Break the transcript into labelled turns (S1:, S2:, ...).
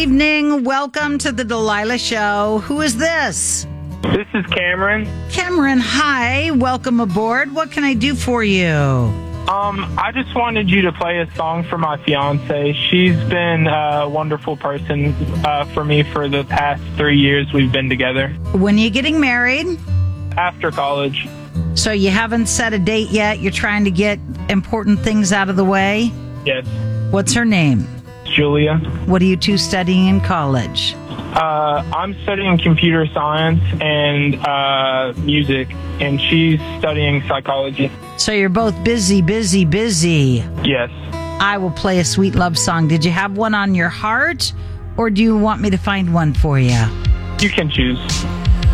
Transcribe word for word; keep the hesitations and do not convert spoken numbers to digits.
S1: Evening. Welcome to the Delilah Show. Who is this?
S2: This is Cameron.
S1: Cameron, hi. Welcome aboard. What can I do for you?
S2: Um, I just wanted you to play a song for my fiance. She's been a wonderful person uh, for me for the past three years we've been together.
S1: When are you getting married?
S2: After college.
S1: So you haven't set a date yet? You're trying to get important things out of the way?
S2: Yes.
S1: What's her name?
S2: Julia.
S1: What are you two studying in college?
S2: Uh, I'm studying computer science and uh, music, and she's studying psychology.
S1: So you're both busy, busy, busy.
S2: Yes.
S1: I will play a sweet love song. Did you have one on your heart, or do you want me to find one for you?
S2: You can choose.